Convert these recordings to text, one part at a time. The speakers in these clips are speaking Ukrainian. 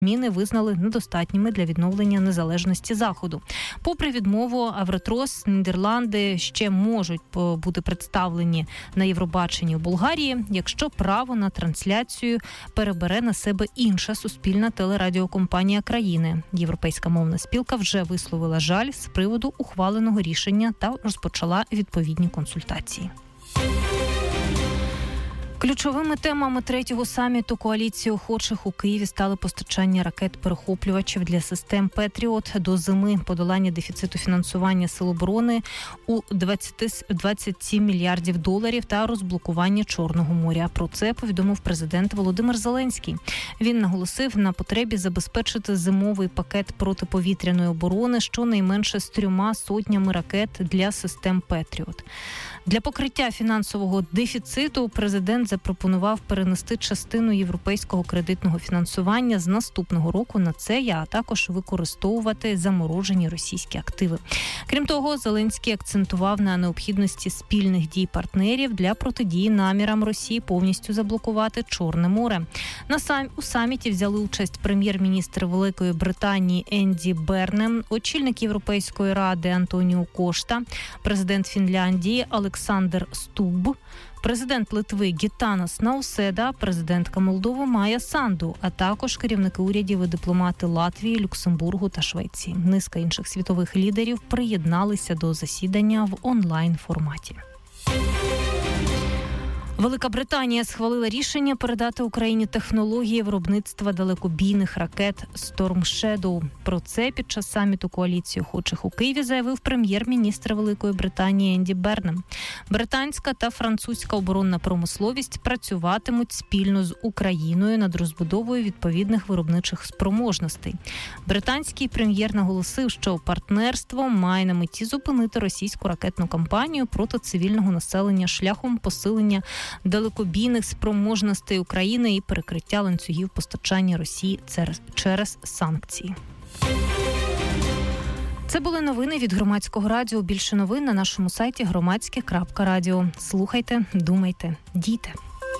Міни визнали недостатніми для відновлення незалежності Заходу. Попри відмову Авротрос, Нідерланди ще можуть бути представлені на Євробаченні в Болгарії, якщо право на трансляцію перебере на себе інша суспільна телерадіокомпанія країни. Європейська мовна спілка вже висловила жаль з приводу ухваленого рішення та розпочала відповідні консультації. Ключовими темами 3-го саміту коаліції охочих у Києві стали постачання ракет-перехоплювачів для систем «Петріот» до зими, подолання дефіциту фінансування Сил оборони у 27 мільярдів доларів та розблокування Чорного моря. Про це повідомив президент Володимир Зеленський. Він наголосив на потребі забезпечити зимовий пакет протиповітряної оборони щонайменше з 3 сотнями ракет для систем «Петріот». Для покриття фінансового дефіциту президент запропонував перенести частину європейського кредитного фінансування з наступного року на це, а також використовувати заморожені російські активи. Крім того, Зеленський акцентував на необхідності спільних дій партнерів для протидії намірам Росії повністю заблокувати Чорне море. У саміті взяли участь прем'єр-міністр Великої Британії Енді Бернем, очільник Європейської ради Антоніо Кошта, президент Фінляндії Олександр Стуб, президент Литви Гітанас Науседа, президентка Молдови Майя Санду, а також керівники урядів і дипломати Латвії, Люксембургу та Швеції. Низка інших світових лідерів приєдналися до засідання в онлайн-форматі. Велика Британія схвалила рішення передати Україні технології виробництва далекобійних ракет Storm Shadow. Про це під час саміту коаліції охочих у Києві заявив прем'єр-міністр Великої Британії Енді Бернем. Британська та французька оборонна промисловість працюватимуть спільно з Україною над розбудовою відповідних виробничих спроможностей. Британський прем'єр наголосив, що партнерство має на меті зупинити російську ракетну кампанію проти цивільного населення шляхом посилення далекобійних спроможностей України і перекриття ланцюгів постачання Росії через санкції. Це були новини від Громадського радіо. Більше новин на нашому сайті громадське.радіо. Слухайте, думайте, дійте.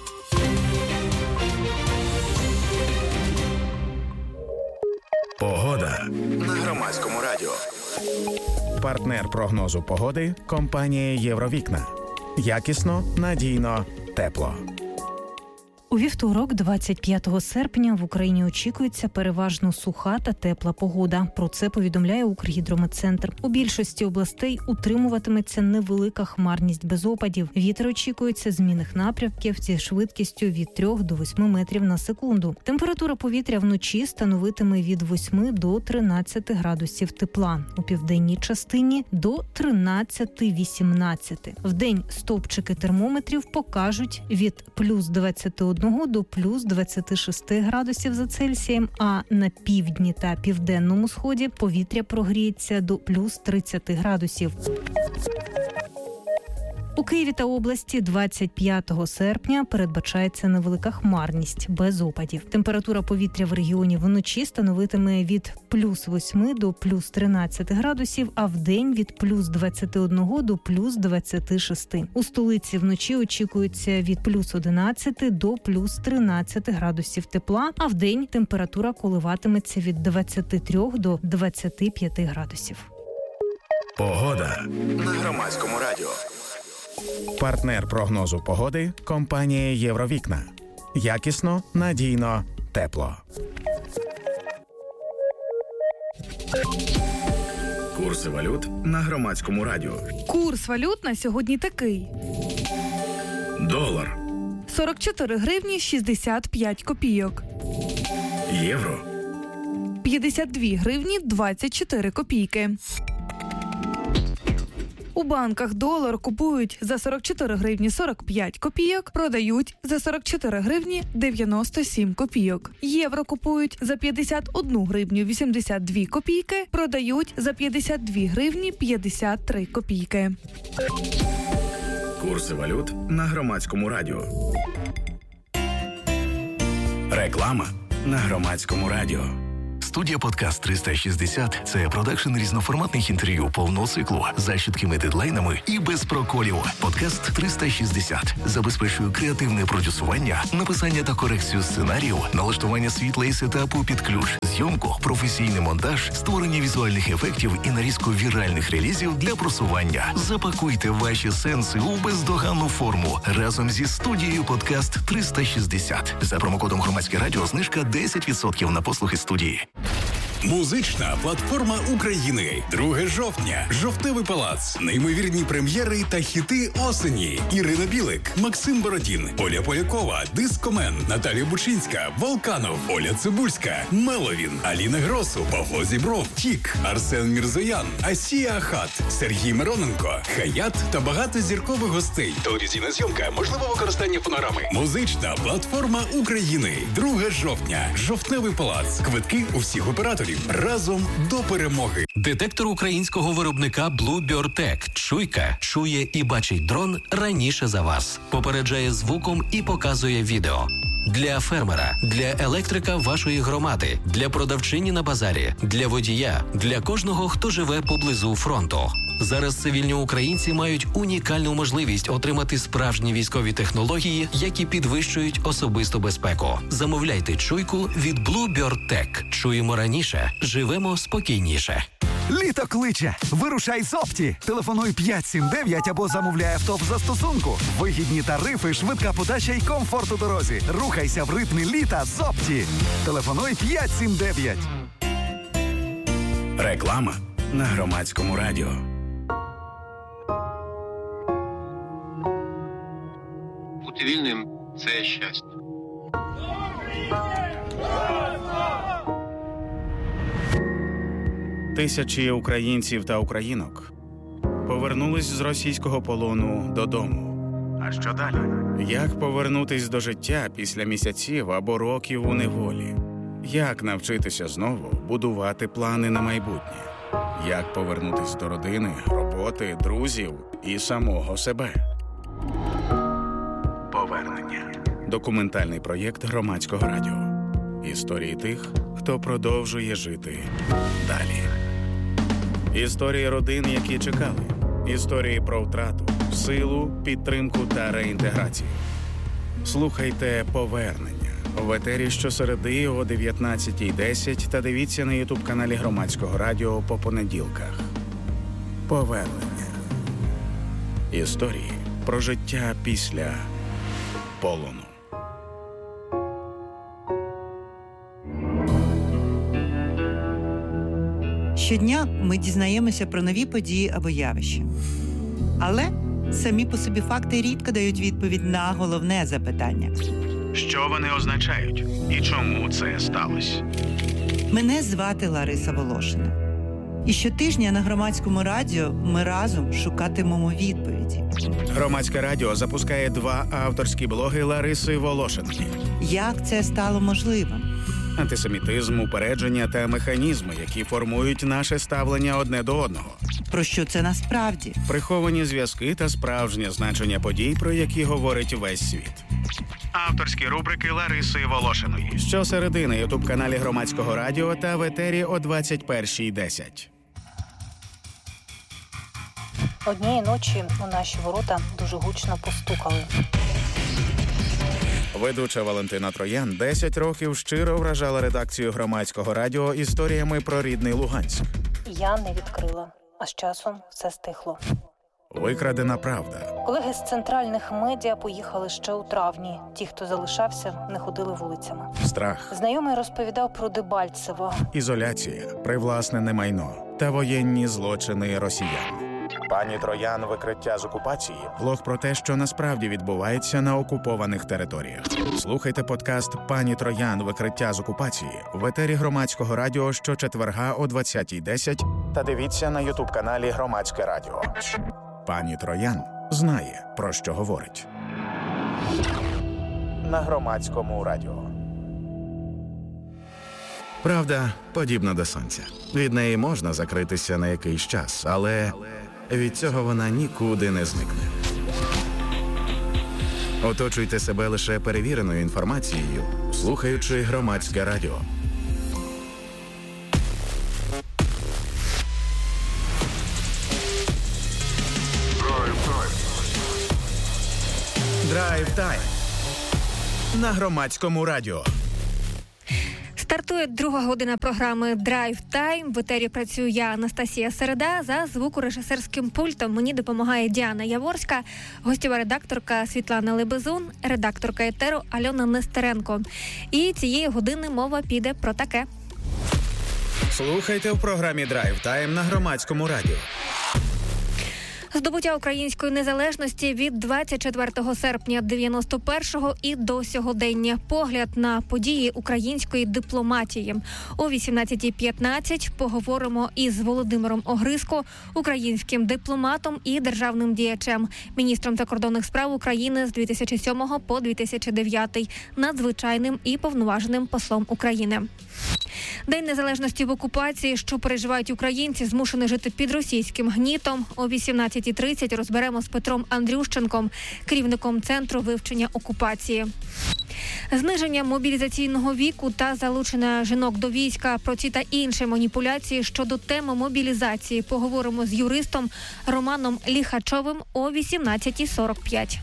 Погода на Громадському радіо. Партнер прогнозу погоди – компанія «Євровікна». Якісно, надійно, тепло. У вівторок, 25 серпня, в Україні очікується переважно суха та тепла погода. Про це повідомляє Укргідрометцентр. У більшості областей утримуватиметься невелика хмарність без опадів. Вітер очікується змінних напрямків зі швидкістю від 3 до 8 метрів на секунду. Температура повітря вночі становитиме від 8 до 13 градусів тепла. У південній частині – до 13-18. Вдень стовпчики термометрів покажуть від плюс 21 до плюс 26 градусів за Цельсієм, а на півдні та південному сході повітря прогріється до плюс 30 градусів. У Києві та області 25 серпня передбачається невелика хмарність без опадів. Температура повітря в регіоні вночі становитиме від плюс 8 до плюс 13 градусів, а вдень від плюс 21 до плюс 26. У столиці вночі очікується від плюс 11 до плюс 13 градусів тепла, а вдень температура коливатиметься від 23 до 25 градусів. Погода на Громадському радіо. Партнер прогнозу погоди – компанія «Євровікна». Якісно, надійно, тепло. Курси валют на Громадському радіо. Курс валют на сьогодні такий. Долар. 44 гривні 65 копійок. Євро. 52 гривні 24 копійки. У банках долар купують за 44 гривні 45 копійок, продають за 44 гривні 97 копійок. Євро купують за 51 гривню 82 копійки, продають за 52 гривні 53 копійки. Курси валют на Громадському радіо. Реклама на Громадському радіо. Студія «Подкаст 360» – це продакшн різноформатних інтерв'ю повного циклу за чіткими дедлайнами і без проколів. «Подкаст 360» забезпечує креативне продюсування, написання та корекцію сценарію, налаштування світла і сетапу під ключ, зйомку, професійний монтаж, створення візуальних ефектів і нарізку віральних релізів для просування. Запакуйте ваші сенси у бездоганну форму разом зі студією «Подкаст 360». За промокодом «Громадське радіо» знижка 10% на послуги студії. Музична платформа України. 2 жовтня. Жовтневий палац. Неймовірні прем'єри та хіти осені. Ірина Білик, Максим Бородін, Оля Полякова, Дискомен, Наталія Бучинська, Волканов, Оля Цибульська, Меловін, Аліна Гросу, Павло Зібров, Тік, Арсен Мірзоян, Асія Ахат, Сергій Мироненко, Хаят та багато зіркових гостей. Телевізійна зйомка, можливе використання фонограми. Музична платформа України. 2 жовтня. Жовтневий палац. Квитки у всіх операторів. Разом до перемоги. Детектор українського виробника Bluebird Tech. Чуйка чує і бачить дрон раніше за вас. Попереджає звуком і показує відео. Для фермера, для електрика вашої громади, для продавчині на базарі, для водія, для кожного, хто живе поблизу фронту. Зараз цивільні українці мають унікальну можливість отримати справжні військові технології, які підвищують особисту безпеку. Замовляйте чуйку від Bluebird Tech. Чуємо раніше, живемо спокійніше. Літо кличе. Вирушай з Опті. Телефонуй 579 або замовляй авто в застосунку. Вигідні тарифи, швидка подача і комфорт у дорозі. Рухайся в ритмі літа з Опті. Телефонуй 579. Реклама на Громадському радіо. Бути вільним – це щастя. Тисячі українців та українок повернулись з російського полону додому. А що далі? Як повернутись до життя після місяців або років у неволі? Як навчитися знову будувати плани на майбутнє? Як повернутись до родини, роботи, друзів і самого себе? Повернення. Документальний проєкт Громадського радіо. Історії тих, хто продовжує жити далі. Історії родин, які чекали. Історії про втрату, силу, підтримку та реінтеграцію. Слухайте «Повернення» в етері щосереди о 19:10 та дивіться на ютуб-каналі Громадського радіо по понеділках. Повернення. Історії про життя після полону. Щодня ми дізнаємося про нові події або явища. Але самі по собі факти рідко дають відповідь на головне запитання. Що вони означають? І чому це сталося? Мене звати Лариса Волошина. І щотижня на Громадському радіо ми разом шукатимемо відповіді. Громадське радіо запускає 2 авторські блоги Лариси Волошиної. Як це стало можливим? Антисемітизм, упередження та механізми, які формують наше ставлення одне до одного. Про що це насправді? Приховані зв'язки та справжнє значення подій, про які говорить весь світ. Авторські рубрики Лариси Волошиної. Щосереди на ютуб-каналі Громадського радіо та в етері о 21:10. Однієї ночі у наші ворота дуже гучно постукали. Ведуча Валентина Троян 10 років щиро вражала редакцію Громадського радіо історіями про рідний Луганськ. Я не відкрила, а з часом все стихло. Викрадена правда. Колеги з центральних медіа поїхали ще у травні. Ті, хто залишався, не ходили вулицями. Страх. Знайомий розповідав про Дебальцево. Ізоляція, привласнене майно та воєнні злочини росіян. Пані Троян «Викриття з окупації» – блог про те, що насправді відбувається на окупованих територіях. Слухайте подкаст «Пані Троян. Викриття з окупації» в етері Громадського радіо щочетверга о 20:10 та дивіться на ютуб-каналі Громадське радіо. Пані Троян знає, про що говорить. На Громадському радіо. Правда подібна до сонця. Від неї можна закритися на якийсь час, але від цього вона нікуди не зникне. Оточуйте себе лише перевіреною інформацією, слухаючи Громадське радіо. Драйв-тайм на Громадському радіо. Стартує друга година програми «Драйв Тайм». В етері працюю я, Анастасія Середа. За звукорежисерським пультом мені допомагає Діана Яворська, гостєва редакторка Світлана Лебезун, редакторка етеру Альона Нестеренко. І цієї години мова піде про таке. Слухайте в програмі «Драйв Тайм» на Громадському радіо. Здобуття української незалежності від 24 серпня 91-го і до сьогодення. Погляд на події української дипломатії. О 18:15 поговоримо із Володимиром Огриско, українським дипломатом і державним діячем, міністром закордонних справ України з 2007 по 2009, надзвичайним і повноваженим послом України. День незалежності в окупації, що переживають українці, змушені жити під російським гнітом. О 18:30 розберемо з Петром Андрющенком, керівником Центру вивчення окупації. Зниження мобілізаційного віку та залучення жінок до війська. Про ці та інші маніпуляції щодо теми мобілізації поговоримо з юристом Романом Ліхачовим о 18:45.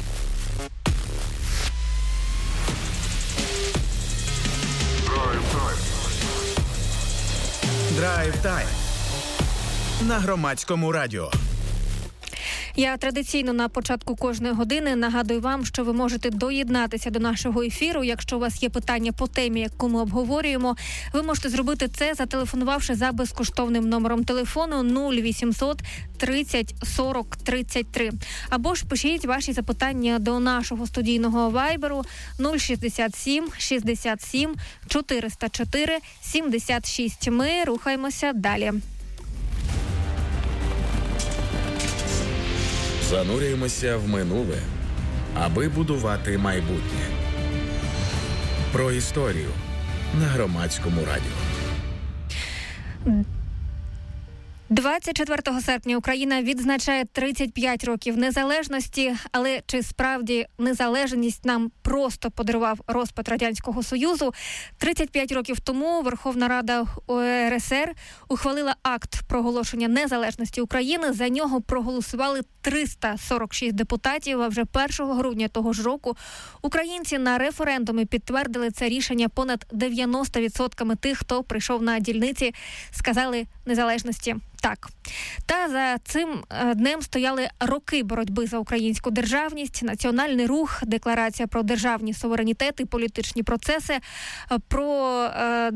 Драйв-тайм на Громадському радіо. Я традиційно на початку кожної години нагадую вам, що ви можете доєднатися до нашого ефіру. Якщо у вас є питання по темі, яку ми обговорюємо, ви можете зробити це, зателефонувавши за безкоштовним номером телефону 0800 30 40 33. Або ж пишіть ваші запитання до нашого студійного вайберу 067 67 404 76. Ми рухаємося далі. Занурюємося в минуле, аби будувати майбутнє. Про історію на Громадському радіо. 24 серпня Україна відзначає 35 років незалежності, але чи справді незалежність нам просто подарував розпад Радянського Союзу? 35 років тому Верховна Рада УРСР ухвалила акт проголошення незалежності України. За нього проголосували 346 депутатів, а вже 1 грудня того ж року українці на референдумі підтвердили це рішення. Понад 90% тих, хто прийшов на дільниці, сказали незалежності так. Та за цим днем стояли роки боротьби за українську державність, національний рух, декларація про державні суверенітети, політичні процеси, про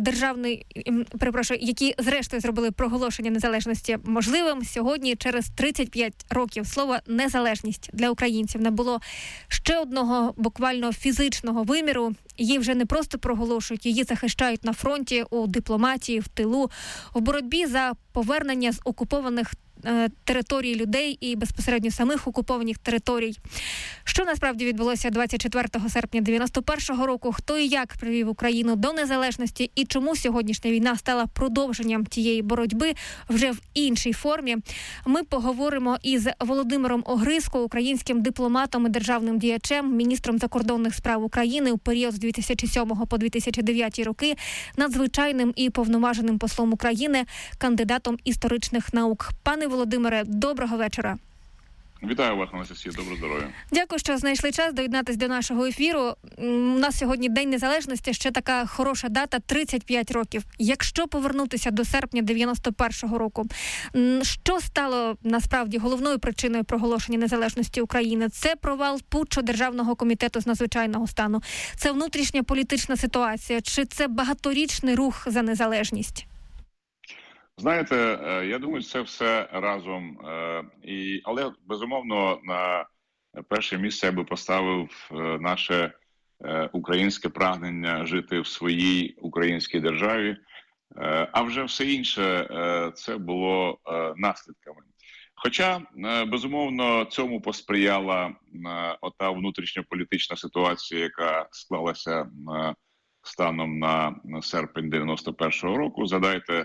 які зрештою зробили проголошення незалежності можливим. Сьогодні, через 35 років, слово «незалежність» для українців не було ще одного буквально фізичного виміру. Її вже не просто проголошують, її захищають на фронті, у дипломатії, в тилу, в боротьбі за повернення з окупованих територій людей і безпосередньо самих окупованих територій. Що насправді відбулося 24 серпня 91-го року, хто і як привів Україну до незалежності і чому сьогоднішня війна стала продовженням тієї боротьби вже в іншій формі, ми поговоримо із Володимиром Огриско, українським дипломатом і державним діячем, міністром закордонних справ України у період з 2007 по 2009 роки, надзвичайним і повноваженим послом України, кандидатом історичних наук. Пане Володимире, доброго вечора. Вітаю вас, Анастасія, доброго здоров'я. Дякую, що знайшли час доєднатися до нашого ефіру. У нас сьогодні День Незалежності, ще така хороша дата – 35 років. Якщо повернутися до серпня 91-го року, що стало насправді головною причиною проголошення незалежності України? Це провал путчу Державного комітету з надзвичайного стану? Це внутрішня політична ситуація? Чи це багаторічний рух за незалежність? Знаєте, я думаю, це все разом. Але, безумовно, на перше місце я би поставив наше українське прагнення жити в своїй українській державі. А вже все інше це було наслідками. Хоча, безумовно, цьому посприяла ота внутрішньополітична ситуація, яка склалася станом на серпень 91-го року. Згадайте,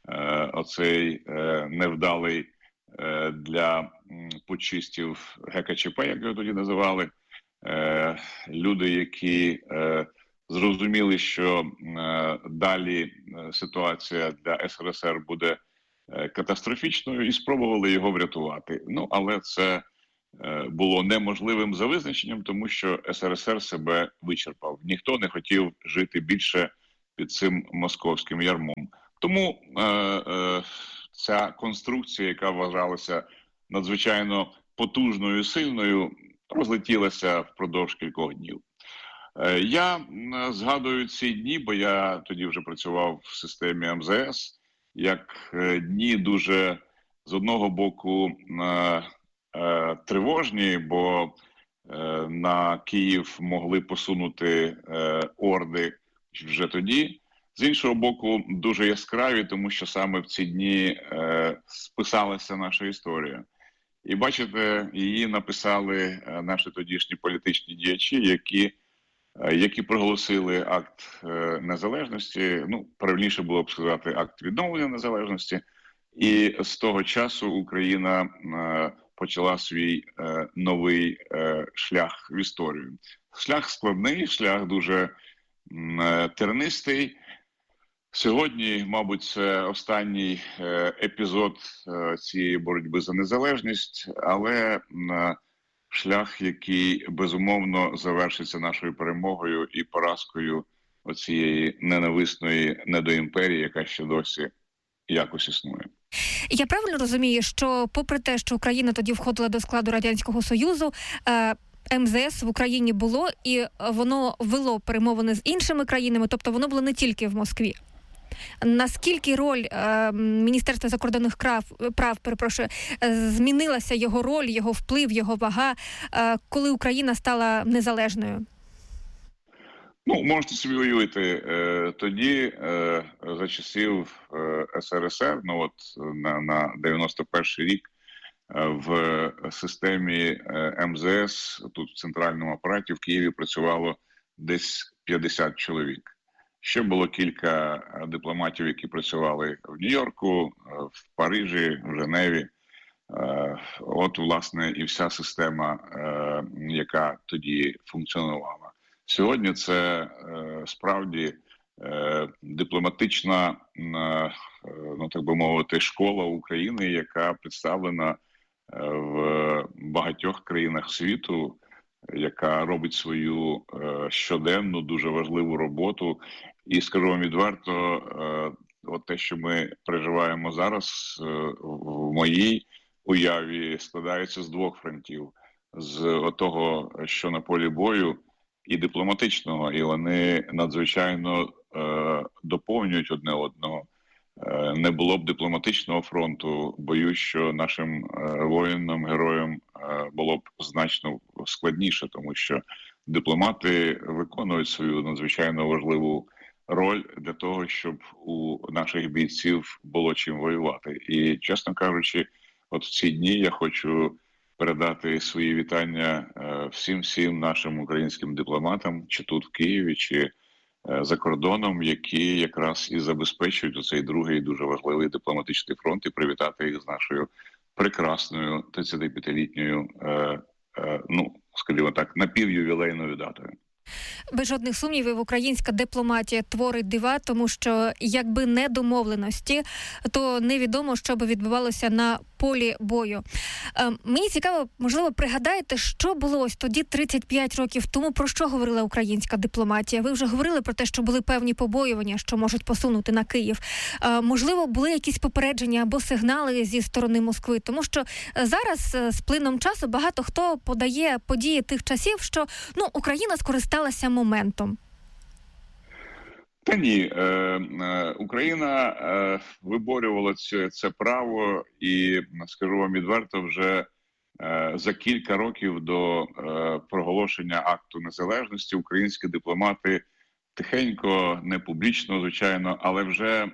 оцей невдалий для путчистів ГКЧП, як його тоді називали, люди, які зрозуміли, що далі ситуація для СРСР буде катастрофічною, і спробували його врятувати. Але це було неможливим за визначенням, тому що СРСР себе вичерпав. Ніхто не хотів жити більше під цим московським ярмом. Тому ця конструкція, яка вважалася надзвичайно потужною і сильною, розлетілася впродовж кількох днів. Я згадую ці дні, бо я тоді вже працював в системі МЗС, як дні дуже, з одного боку, тривожні, бо на Київ могли посунути орди вже тоді. З іншого боку, дуже яскраві, тому що саме в ці дні списалася наша історія. І бачите, її написали наші тодішні політичні діячі, які проголосили акт незалежності, правильніше було б сказати, акт відновлення незалежності. І з того часу Україна почала свій новий шлях в історію. Шлях складний, шлях дуже тернистий. Сьогодні, мабуть, це останній епізод цієї боротьби за незалежність, але шлях, який, безумовно, завершиться нашою перемогою і поразкою оцієї ненависної недоімперії, яка ще досі якось існує. Я правильно розумію, що попри те, що Україна тоді входила до складу Радянського Союзу, МЗС в Україні було і воно вело перемовини з іншими країнами, тобто воно було не тільки в Москві? Наскільки роль Міністерства закордонних прав, змінилася його роль, його вплив, його вага, коли Україна стала незалежною? Можете собі уявити, тоді за часів СРСР, на 91-й рік, в системі МЗС, тут в центральному апараті в Києві працювало десь 50 чоловік. Ще було кілька дипломатів, які працювали в Нью-Йорку, в Парижі, в Женеві. От, власне, і вся система, яка тоді функціонувала. Сьогодні це справді дипломатична, так би мовити, школа України, яка представлена в багатьох країнах світу, яка робить свою щоденну, дуже важливу роботу. І скажу вам відверто, от те, що ми переживаємо зараз, в моїй уяві складається з двох фронтів. З того, що на полі бою, і дипломатичного, і вони надзвичайно доповнюють одне одного. Не було б дипломатичного фронту, боюсь, що нашим воїнам, героям було б значно складніше, тому що дипломати виконують свою надзвичайно важливу роль для того, щоб у наших бійців було чим воювати. І, чесно кажучи, от в ці дні я хочу передати свої вітання всім нашим українським дипломатам, чи тут в Києві, чи за кордоном, які якраз і забезпечують оцей другий дуже важливий дипломатичний фронт, і привітати їх з нашою прекрасною 35-літньою, скажімо так, напівювілейною датою. Без жодних сумнівів, українська дипломатія творить дива, тому що якби не домовленості, то невідомо, що би відбувалося на полі бою. Мені цікаво, можливо, пригадаєте, що було ось тоді 35 років тому, про що говорила українська дипломатія? Ви вже говорили про те, що були певні побоювання, що можуть посунути на Київ. Можливо, були якісь попередження або сигнали зі сторони Москви, тому що зараз з плином часу багато хто подає події тих часів, що Україна скористалася моментом. Та ні, Україна виборювала це право і, скажу вам відверто, вже за кілька років до проголошення акту незалежності українські дипломати тихенько, не публічно, звичайно, але вже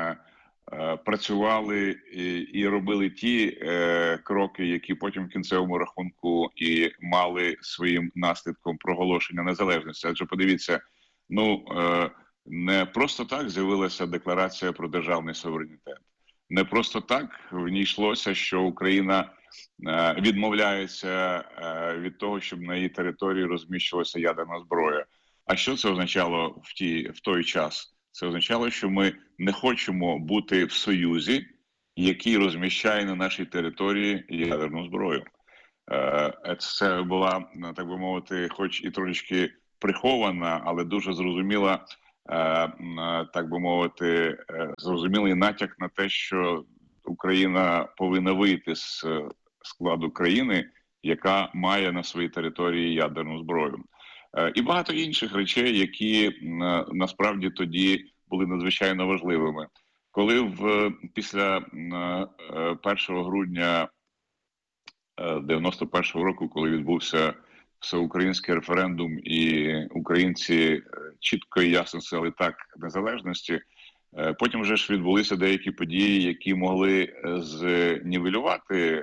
працювали і робили ті кроки, які потім в кінцевому рахунку і мали своїм наслідком проголошення незалежності. Адже подивіться, не просто так з'явилася декларація про державний суверенітет. Не просто так в ній йшлося, що Україна відмовляється від того, щоб на її території розміщувалася ядерна зброя. А що це означало в той час? Це означало, що ми не хочемо бути в союзі, який розміщає на нашій території ядерну зброю. Це була, так би мовити, хоч і трошечки прихована, але дуже зрозуміла, так би мовити, зрозумілий натяк на те, що Україна повинна вийти з складу країни, яка має на своїй території ядерну зброю. І багато інших речей, які насправді тоді були надзвичайно важливими. Коли після 1 грудня 91-го року, коли відбувся всеукраїнський референдум, і українці чітко і ясно сказали так незалежності, потім вже ж відбулися деякі події, які могли знівелювати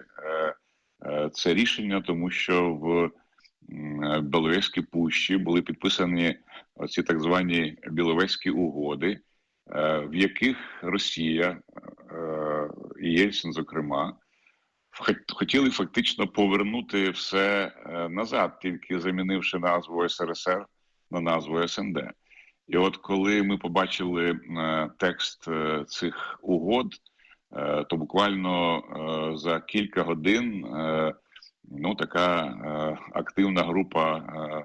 це рішення, тому що в Біловезькій пущі були підписані ці так звані Біловезькі угоди, в яких Росія, і Єльцин, зокрема, хотіли фактично повернути все назад, тільки замінивши назву СРСР на назву СНД. І от коли ми побачили текст цих угод, то буквально за кілька годин така активна група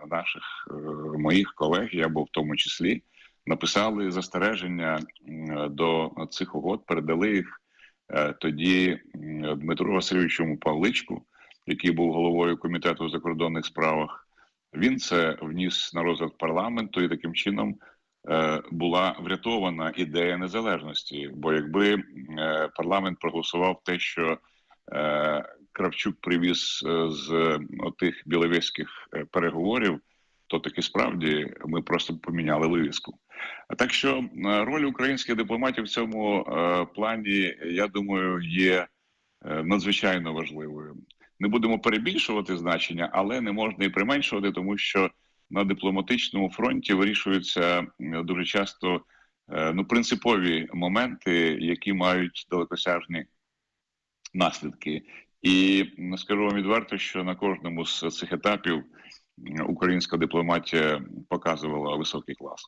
моїх колег, я був в тому числі, написали застереження до цих угод, передали їх тоді Дмитру Васильовичу Павличку, який був головою Комітету у закордонних справах. Він це вніс на розгляд парламенту, і таким чином була врятована ідея незалежності. Бо якби парламент проголосував те, що Кравчук привіз з отих біловезьких переговорів, то таки справді ми просто поміняли вивіску. Так що роль українських дипломатів в цьому плані, я думаю, є надзвичайно важливою. Не будемо перебільшувати значення, але не можна і применшувати, тому що на дипломатичному фронті вирішуються дуже часто принципові моменти, які мають далекосяжні наслідки. І скажу вам відверто, що на кожному з цих етапів українська дипломатія показувала високий клас.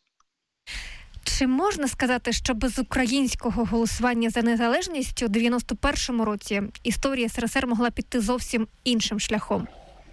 Чи можна сказати, що без українського голосування за незалежність у 91-му році історія СРСР могла піти зовсім іншим шляхом?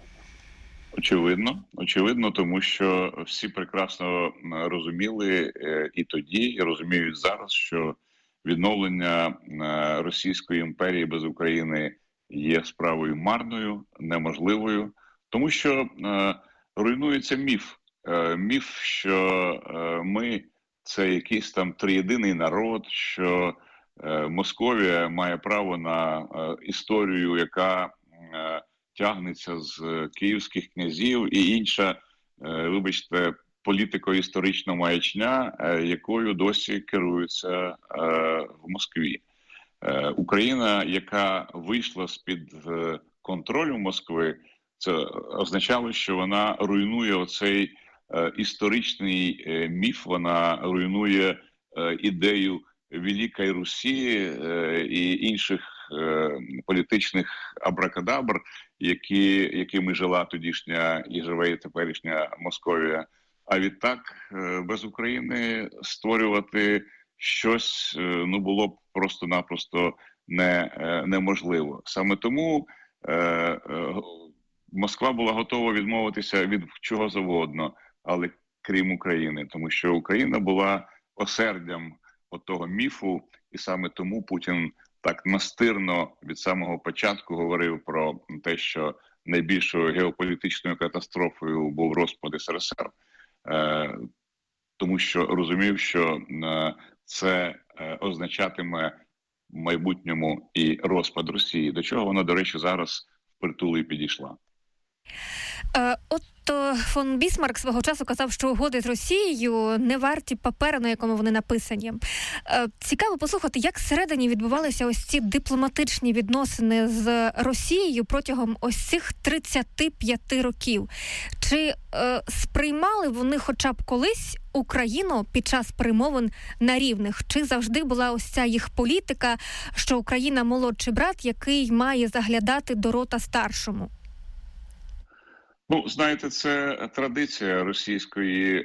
Очевидно, тому що всі прекрасно розуміли і тоді, і розуміють зараз, що відновлення Російської імперії без України є справою марною, неможливою, тому що руйнується міф. Міф, що ми – це якийсь там триєдиний народ, що Московія має право на історію, яка тягнеться з київських князів, і інша, вибачте, політико-історична маячня, якою досі керуються в Москві. Україна, яка вийшла з-під контролю Москви, це означало, що вона руйнує оцей історичний міф, вона руйнує ідею Великої Русі і інших політичних абракадабр, якими жила тодішня і живе і теперішня Московія. А відтак без України створювати щось було б просто-напросто неможливо. Саме тому Москва була готова відмовитися від чого завгодно, але крім України, тому що Україна була осердям отого міфу, і саме тому Путін так настирно від самого початку говорив про те, що найбільшою геополітичною катастрофою був розпад СРСР, тому що розумів, що це означатиме в майбутньому і розпад Росії, до чого вона, до речі, зараз впритул і підійшла. Отто фон Бісмарк свого часу казав, що угоди з Росією не варті паперу, на якому вони написані. Цікаво послухати, як всередині відбувалися ось ці дипломатичні відносини з Росією протягом ось цих 35 років. Чи сприймали вони хоча б колись Україну під час перемовин на рівних? Чи завжди була ось ця їх політика, що Україна – молодший брат, який має заглядати до рота старшому? Знаєте, це традиція російської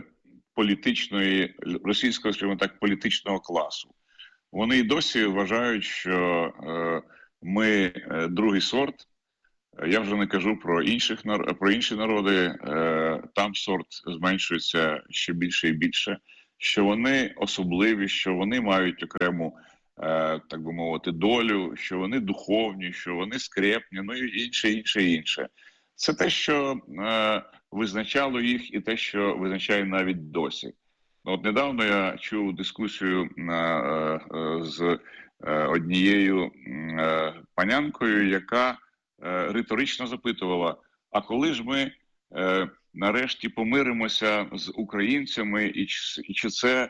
скажімо так, політичного класу. Вони й досі вважають, що ми другий сорт, Я вже не кажу про інші народи, там сорт зменшується ще більше і більше, що вони особливі, що вони мають окрему, так би мовити, долю, що вони духовні, що вони скрепні, ну і інше. Це те, що визначало їх і те, що визначає навіть досі. От недавно я чув дискусію з однією панянкою, яка риторично запитувала, а коли ж ми нарешті помиримося з українцями, і чи це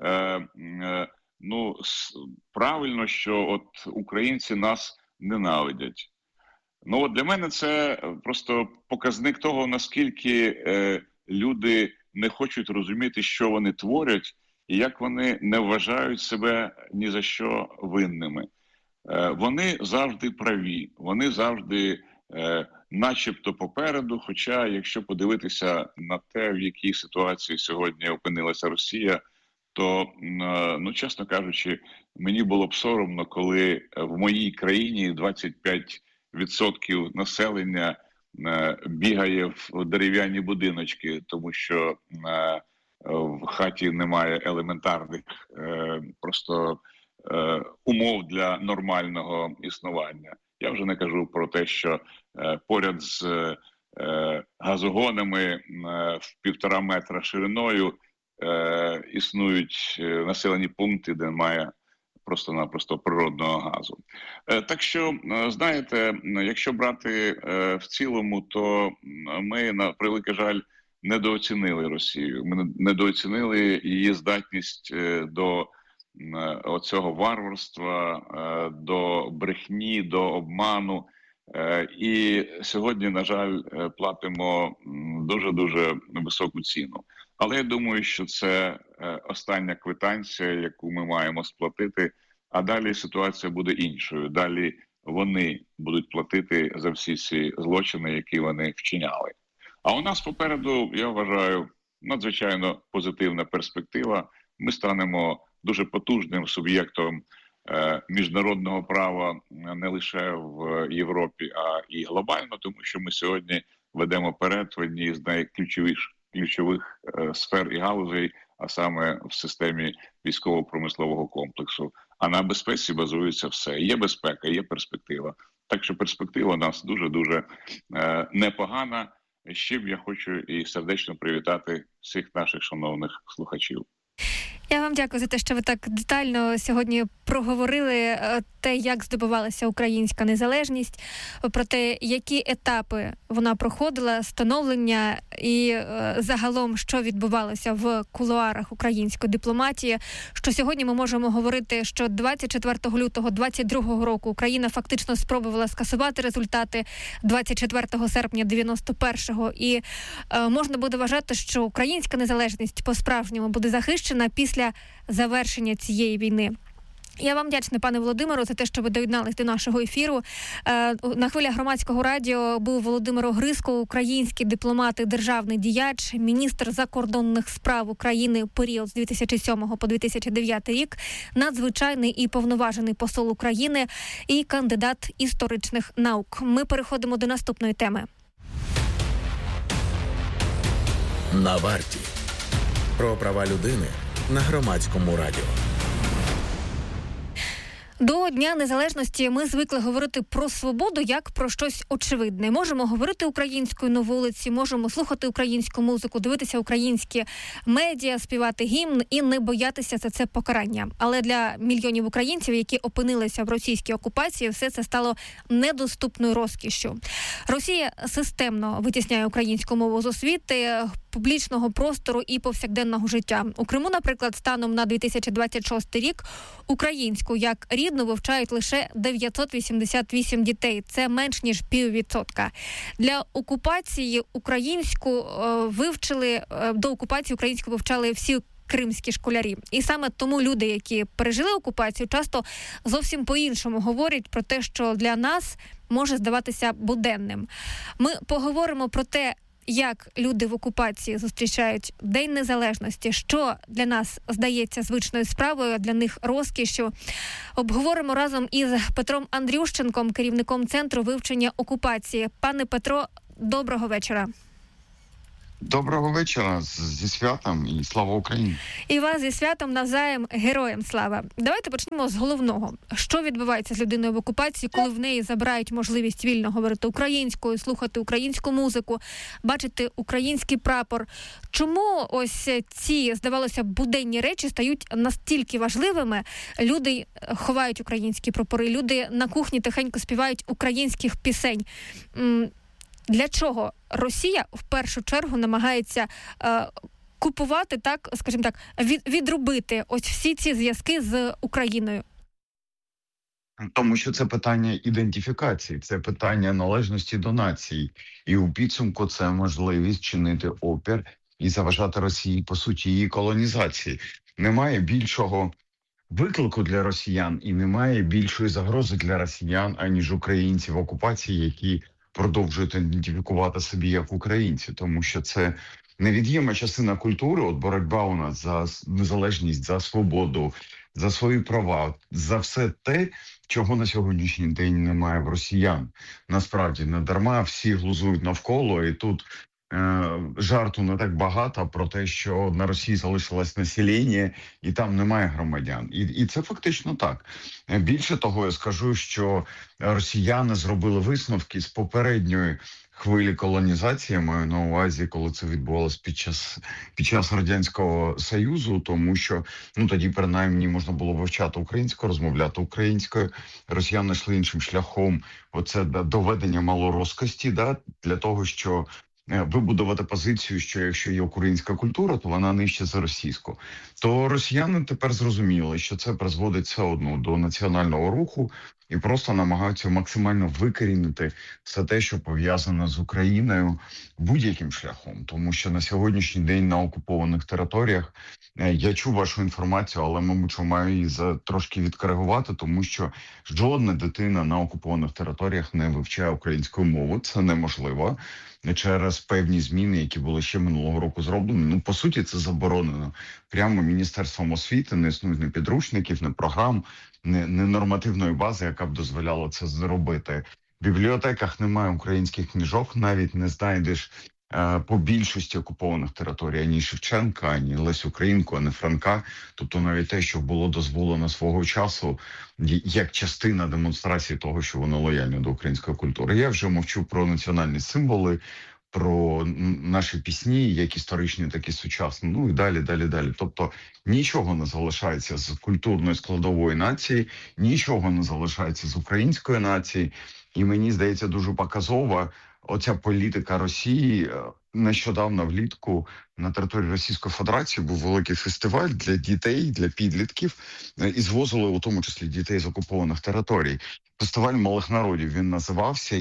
правильно, що от українці нас ненавидять? Ну, от для мене це просто показник того, наскільки люди не хочуть розуміти, що вони творять, і як вони не вважають себе ні за що винними. Вони завжди праві, вони завжди начебто попереду, хоча якщо подивитися на те, в якій ситуації сьогодні опинилася Росія, то, чесно кажучи, мені було б соромно, коли в моїй країні 25% населення бігає в дерев'яні будиночки, тому що в хаті немає елементарних просто умов для нормального існування. Я вже не кажу про те, що поряд з газогонами в 1,5 метра шириною існують населені пункти, де немає просто-напросто природного газу. Так що, знаєте, якщо брати в цілому, то ми, на превеликий жаль, недооцінили Росію. Ми недооцінили її здатність до оцього варварства, до брехні, до обману. І сьогодні, на жаль, платимо дуже-дуже високу ціну. Але я думаю, що це остання квитанція, яку ми маємо сплатити, а далі ситуація буде іншою. Далі вони будуть платити за всі ці злочини, які вони вчиняли. А у нас попереду, я вважаю, надзвичайно позитивна перспектива. Ми станемо дуже потужним суб'єктом міжнародного права не лише в Європі, а і глобально, тому що ми сьогодні ведемо перед в одній з найключових сфер і галузей, а саме в системі військово-промислового комплексу. А на безпеці базується все. Є безпека, є перспектива. Так що перспектива у нас дуже-дуже непогана. З чим я хочу і сердечно привітати всіх наших шановних слухачів. Я вам дякую за те, що ви так детально сьогодні проговорили те, як здобувалася українська незалежність, про те, які етапи вона проходила, становлення і загалом, що відбувалося в кулуарах української дипломатії, що сьогодні ми можемо говорити, що 24 лютого 22 року Україна фактично спробувала скасувати результати 24 серпня 91-го, і можна буде вважати, що українська незалежність по-справжньому буде захищена після завершення цієї війни. Я вам вдячна, пане Володимиру, за те, що ви доєднались до нашого ефіру. На хвилях Громадського радіо був Володимир Огризко, український дипломат і державний діяч, міністр закордонних справ України в період з 2007 по 2009 рік, надзвичайний і повноважений посол України і кандидат історичних наук. Ми переходимо до наступної теми. На варті. Про права людини на Громадському радіо. До Дня Незалежності ми звикли говорити про свободу як про щось очевидне. Можемо говорити українською на вулиці, можемо слухати українську музику, дивитися українські медіа, співати гімн і не боятися за це покарання. Але для мільйонів українців, які опинилися в російській окупації, все це стало недоступною розкішшю. Росія системно витісняє українську мову з освіти, публічного простору і повсякденного життя. У Криму, наприклад, станом на 2026 рік українську як рідну вивчають лише 988 дітей. Це менш ніж 0,5%. Для окупації до окупації українську вивчали всі кримські школярі. І саме тому люди, які пережили окупацію, часто зовсім по-іншому говорять про те, що для нас може здаватися буденним. Ми поговоримо про те, як люди в окупації зустрічають День Незалежності, що для нас здається звичною справою, а для них розкішшю, обговоримо разом із Петром Андрющенком, керівником Центру вивчення окупації. Пане Петро, доброго вечора. Доброго вечора, зі святом і слава Україні. І вас зі святом, навзаєм, героям слава. Давайте почнемо з головного. Що відбувається з людиною в окупації, коли в неї забирають можливість вільно говорити українською, слухати українську музику, бачити український прапор? Чому ось ці, здавалося б, буденні речі стають настільки важливими? Люди ховають українські прапори, люди на кухні тихенько співають українських пісень. Для чого Росія в першу чергу намагається купувати, так, скажімо так, відрубити ось всі ці зв'язки з Україною? Тому що це питання ідентифікації, це питання належності до нації. І у підсумку це можливість чинити опір і заважати Росії, по суті, її колонізації. Немає більшого виклику для росіян і немає більшої загрози для росіян, аніж українці в окупації, які продовжують ідентифікувати собі як українці, тому що це невід'ємна частина культури, от боротьба у нас за незалежність, за свободу, за свої права, за все те, чого на сьогоднішній день немає в росіян. Насправді, не дарма всі глузують навколо, і тут жарту не так багато про те, що на Росії залишилось населення і там немає громадян. І це фактично так. Більше того, я скажу, що росіяни зробили висновки з попередньої хвилі колонізації, маю на увазі, коли це відбувалося під час Радянського Союзу, тому що тоді принаймні можна було вивчати українську, розмовляти українською. Росіяни йшли іншим шляхом. Оце доведення малоросскості, для того, що вибудувати позицію, що якщо є українська культура, то вона нижче за російську. То росіяни тепер зрозуміли, що це призводить все одно до національного руху і просто намагаються максимально викорінити все те, що пов'язане з Україною будь-яким шляхом. Тому що на сьогоднішній день на окупованих територіях, я чув вашу інформацію, але, мабуть, що маю її трошки відкоригувати, тому що жодна дитина на окупованих територіях не вивчає українську мову. Це неможливо. Через певні зміни, які були ще минулого року зроблені. По суті, це заборонено. Прямо Міністерством освіти не існують ні підручників, ні програм, ні нормативної бази, яка б дозволяла це зробити. В бібліотеках немає українських книжок, навіть не знайдеш по більшості окупованих територій ані Шевченка, ані Лесю Українку, ані Франка. Тобто навіть те, що було дозволено свого часу, як частина демонстрації того, що вони лояльні до української культури. Я вже мовчу про національні символи, про наші пісні, як історичні, так і сучасні, і далі. Тобто нічого не залишається з культурної складової нації, нічого не залишається з української нації. І мені здається дуже показова оця політика Росії. Нещодавно влітку на території Російської Федерації був великий фестиваль для дітей, для підлітків, і звозили у тому числі дітей з окупованих територій. Фестиваль малих народів, він називався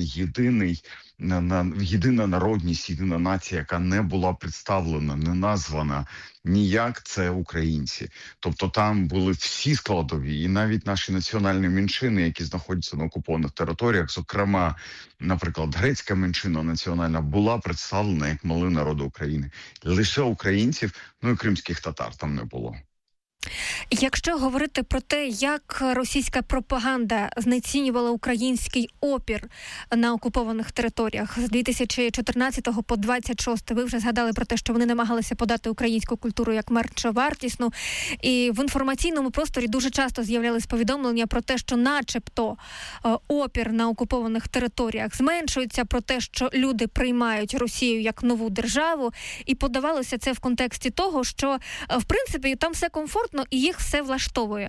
«Єдина народність, єдина нація», яка не була представлена, не названа ніяк, це українці. Тобто там були всі складові, і навіть наші національні меншини, які знаходяться на окупованих територіях, зокрема, наприклад, грецька меншина національна, була представлена як малий народ України. Лише українців, і кримських татар там не було. Якщо говорити про те, як російська пропаганда знецінювала український опір на окупованих територіях з 2014 по 26, ви вже згадали про те, що вони намагалися подати українську культуру як меншовартісну, і в інформаційному просторі дуже часто з'являлись повідомлення про те, що начебто опір на окупованих територіях зменшується, про те, що люди приймають Росію як нову державу, і подавалося це в контексті того, що в принципі там все комфортно і їх все влаштовує.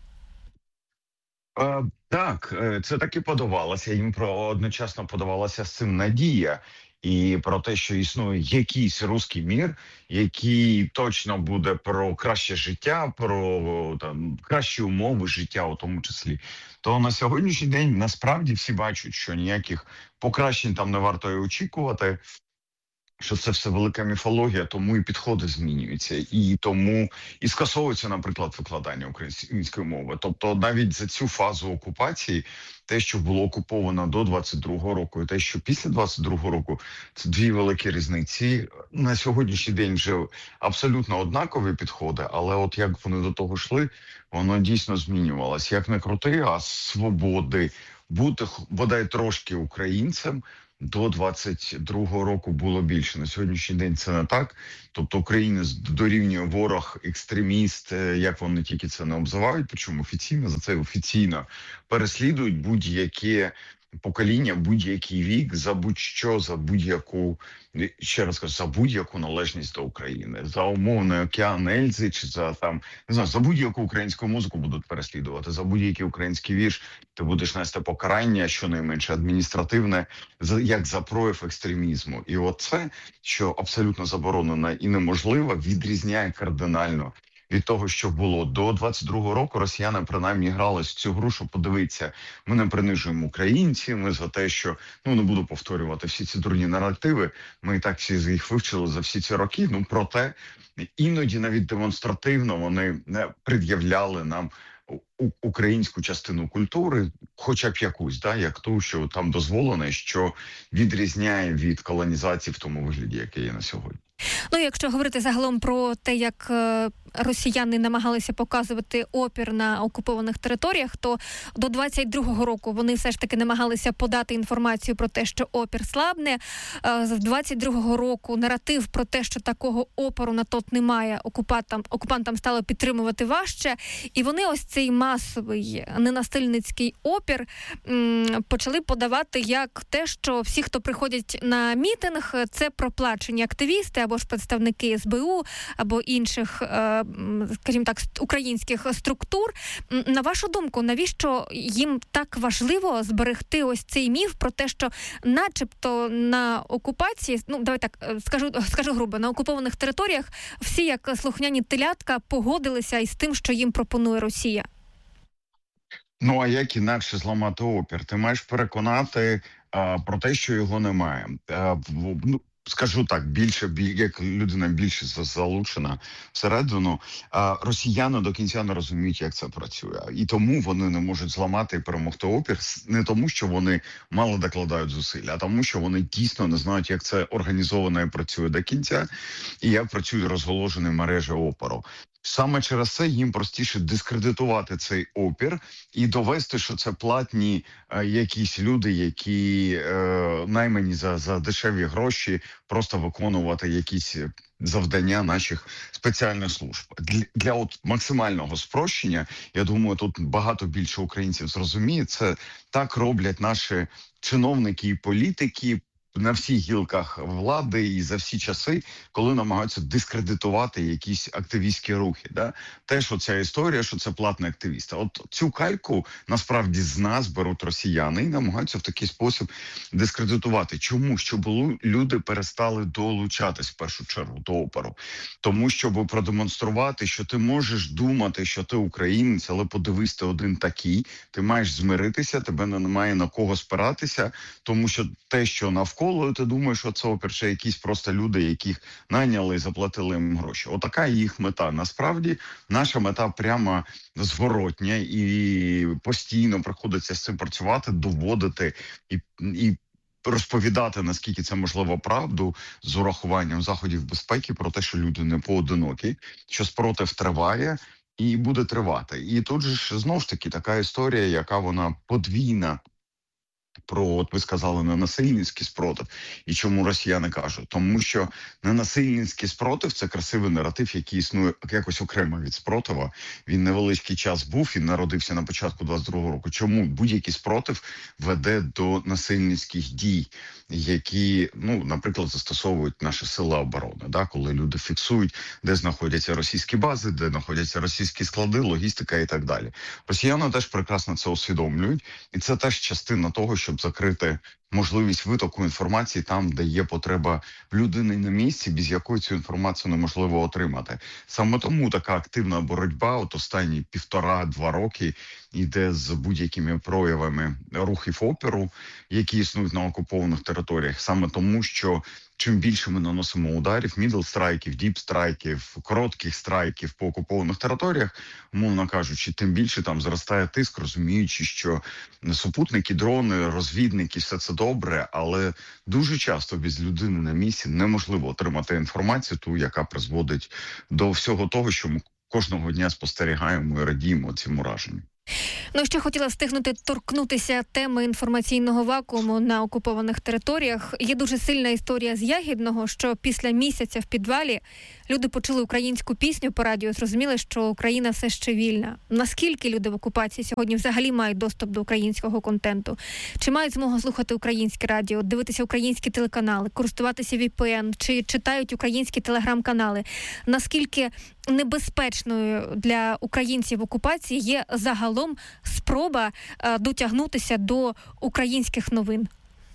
Так, це так і подавалося. Їм одночасно подавалася з цим надія. І про те, що існує якийсь руський мір, який точно буде про краще життя, про кращі умови життя у тому числі. То на сьогоднішній день насправді всі бачать, що ніяких покращень там не варто і очікувати. що це все велика міфологія, тому і підходи змінюються, і тому і скасовується, наприклад, викладання української мови. Тобто навіть за цю фазу окупації, те, що було окуповано до 22-го року, і те, що після 22-го року, це дві великі різниці. На сьогоднішній день вже абсолютно однакові підходи, але от як вони до того йшли, воно дійсно змінювалось. Як не крути, а свободи бути бодай трошки українцем до 22-го року було більше. На сьогоднішній день це не так. Тобто українець дорівнює ворог, екстреміст, як вони тільки це не обзивають, причому офіційно, за це офіційно переслідують будь-яке покоління, будь-який вік, за будь-що, за будь-яку, ще раз кажу, за будь-яку належність до України. За умовний океан Ельзи, чи за там, не знаю, за будь-яку українську музику будуть переслідувати, за будь-який український вірш ти будеш нести покарання, щонайменше адміністративне, як за прояв екстремізму. І оце, що абсолютно заборонено і неможливо, відрізняє кардинально від того, що було до 22-го року. Росіяни принаймні грали в цю гру, що подивіться, ми не принижуємо українців, ми за те, що, не буду повторювати всі ці дурні наративи, ми і так всі їх вивчили за всі ці роки, проте іноді навіть демонстративно вони не пред'являли нам українську частину культури, хоча б якусь, як ту, що там дозволено, що відрізняє від колонізації в тому вигляді, який є на сьогодні. Якщо говорити загалом про те, як росіяни намагалися показувати опір на окупованих територіях, то до 22-го року вони все ж таки намагалися подати інформацію про те, що опір слабне. З 22-го року наратив про те, що такого опору на тот немає, окупантам стало підтримувати важче. І вони ось цей масовий ненасильницький опір почали подавати як те, що всі, хто приходять на мітинг, це проплачені активісти або ж представники СБУ, або інших, скажімо так, українських структур. На вашу думку, навіщо їм так важливо зберегти ось цей міф про те, що начебто на окупації, давай так, скажу грубо, на окупованих територіях всі, як слухняні телятка, погодилися із тим, що їм пропонує Росія? А як інакше зламати опір? Ти маєш переконати про те, що його немає. Скажу так, як людина більше залучена всередину, росіяни до кінця не розуміють, як це працює. І тому вони не можуть зламати і перемогти опір, не тому, що вони мало докладають зусиль, а тому, що вони дійсно не знають, як це організовано і працює до кінця, і як працюють розголожені мережі опору. Саме через це їм простіше дискредитувати цей опір і довести, що це платні якісь люди, які наймані за дешеві гроші просто виконувати якісь завдання наших спеціальних служб. Для максимального спрощення, я думаю, тут багато більше українців зрозуміє, це так роблять наші чиновники і політики на всіх гілках влади і за всі часи, коли намагаються дискредитувати якісь активістські рухи. Те, що ця історія, що це платні активісти. От цю кальку, насправді, з нас беруть росіяни і намагаються в такий спосіб дискредитувати. Чому? Щоб люди перестали долучатись, в першу чергу, до опору. Тому, щоб продемонструвати, що ти можеш думати, що ти українець, але подивись, ти один такий, ти маєш змиритися, тебе немає на кого спиратися, тому що те, що навколо, ти думаєш, що це опір, ще якісь просто люди, яких найняли і заплатили їм гроші. Отака їх мета. Насправді, наша мета прямо зворотня і постійно приходиться з цим працювати, доводити і розповідати, наскільки це можливо, правду з урахуванням заходів безпеки про те, що люди не поодинокі, що спротив триває і буде тривати. І тут же ж, знову ж таки, така історія, яка вона подвійна, про, ви сказали, ненасильницький спротив. І чому росіяни кажуть? Тому що ненасильницький спротив – це красивий наратив, який існує якось окремо від спротива. Він невеличкий час був, він народився на початку 22-го року. Чому? Будь-який спротив веде до насильницьких дій, які, наприклад, застосовують наші сили оборони, коли люди фіксують, де знаходяться російські бази, де знаходяться російські склади, логістика і так далі. Росіяни теж прекрасно це усвідомлюють, і це теж частина того, щоб закрити можливість витоку інформації там, де є потреба людини на місці, без якої цю інформацію неможливо отримати. Саме тому така активна боротьба от останні 1,5-2 роки йде з будь-якими проявами рухів опору, які існують на окупованих територіях. Саме тому, що чим більше ми наносимо ударів, мідл-страйків, діп-страйків, коротких страйків по окупованих територіях, умовно кажучи, тим більше там зростає тиск, розуміючи, що супутники, дрони, розвідники, все це добре, але дуже часто без людини на місці неможливо отримати інформацію, ту, яка призводить до всього того, що ми кожного дня спостерігаємо і радіємо цим ураженням. Ну, ще хотіла встигнути торкнутися теми інформаційного вакууму на окупованих територіях. Є дуже сильна історія з Ягідного, що після місяця в підвалі люди почули українську пісню по радіо, зрозуміли, що Україна все ще вільна. Наскільки люди в окупації сьогодні взагалі мають доступ до українського контенту? Чи мають змогу слухати українське радіо, дивитися українські телеканали, користуватися VPN, чи читають українські телеграм-канали? Наскільки небезпечною для українців в окупації є загалом спроба дотягнутися до українських новин?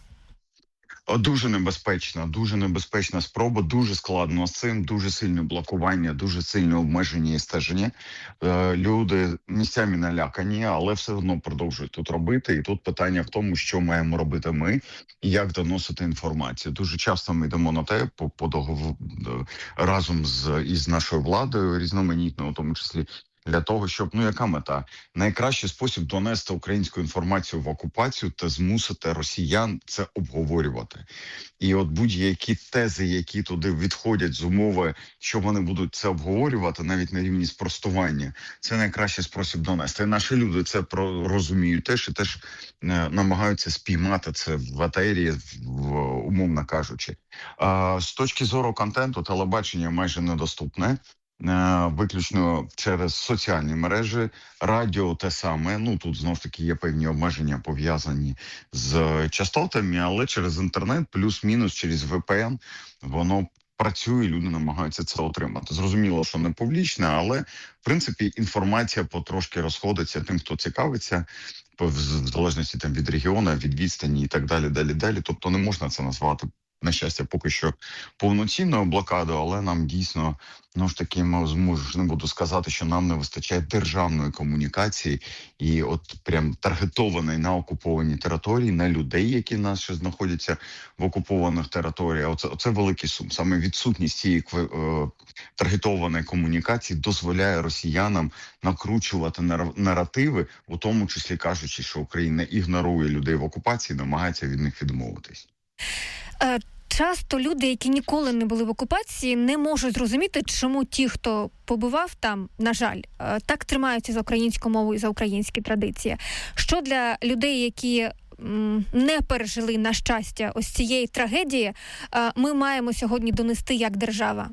Дуже небезпечна спроба, дуже складно з цим, дуже сильне блокування, дуже сильне обмеження і стеження. Люди місцями налякані, але все одно продовжують тут робити. І тут питання в тому, що маємо робити ми і як доносити інформацію. Дуже часто ми йдемо на те, по договору разом із нашою владою, різноманітною, у тому числі, для того, щоб, яка мета? Найкращий спосіб донести українську інформацію в окупацію та змусити росіян це обговорювати. І от будь-які тези, які туди відходять з умови, що вони будуть це обговорювати, навіть на рівні спростування, це найкращий спосіб донести. І наші люди це розуміють теж і теж намагаються спіймати це в етері, умовно кажучи. З точки зору контенту, телебачення майже недоступне. Виключно через соціальні мережі, радіо те саме. Тут знову ж таки є певні обмеження пов'язані з частотами, але через інтернет, плюс-мінус через VPN, воно працює, люди намагаються це отримати. Зрозуміло, що не публічне, але в принципі інформація потрошки розходиться тим, хто цікавиться, в залежності від регіону, від відстані і так далі. Тобто не можна це назвати, на щастя, поки що повноцінною блокадою, але нам дійсно, ж таки, не буду сказати, що нам не вистачає державної комунікації і от прям таргетованої на окуповані території, на людей, які в нас ще знаходяться в окупованих територіях. Оце великий сум. Саме відсутність цієї таргетованої комунікації дозволяє росіянам накручувати наративи, у тому числі кажучи, що Україна ігнорує людей в окупації, намагається від них відмовитись. Часто люди, які ніколи не були в окупації, не можуть зрозуміти, чому ті, хто побував там, на жаль, так тримаються за українську мову і за українські традиції. Що для людей, які не пережили, на щастя, ось цієї трагедії, ми маємо сьогодні донести як держава?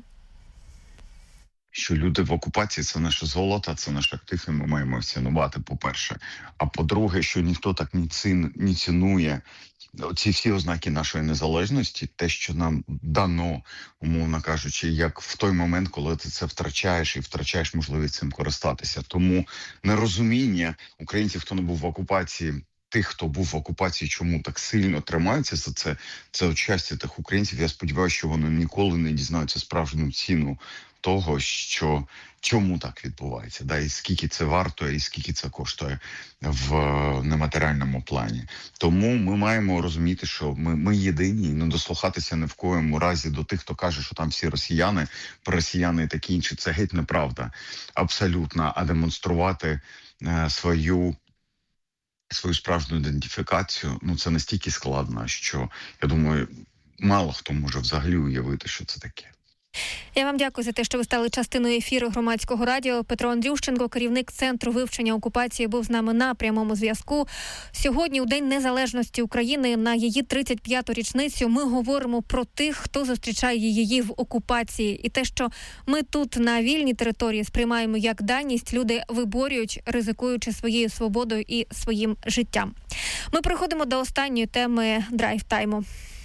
Що люди в окупації – це наше золото, це наш актив, і ми маємо цінувати, по-перше. А по-друге, що ніхто так не цінує ці всі ознаки нашої незалежності, те, що нам дано, умовно кажучи, як в той момент, коли ти це втрачаєш і втрачаєш можливість цим користатися. Тому нерозуміння українців, хто не був в окупації, тих, хто був в окупації, чому так сильно тримаються за це от щастя тих українців. Я сподіваюся, що вони ніколи не дізнаються справжню ціну того, чому так відбувається, і скільки це варто, і скільки це коштує в нематеріальному плані. Тому ми маємо розуміти, що ми єдині, і не дослухатися ні в коєму разі до тих, хто каже, що там всі росіяни, росіяни і такі інші. Це геть неправда, абсолютно. А демонструвати свою справжню ідентифікацію, це настільки складно, що, я думаю, мало хто може взагалі уявити, що це таке. Я вам дякую за те, що ви стали частиною ефіру Громадського радіо. Петро Андрющенко, керівник Центру вивчення окупації, був з нами на прямому зв'язку. Сьогодні, у День Незалежності України, на її 35-ту річницю, ми говоримо про тих, хто зустрічає її в окупації. І те, що ми тут, на вільній території, сприймаємо як даність, люди виборюють, ризикуючи своєю свободою і своїм життям. Ми переходимо до останньої теми драйв-тайму.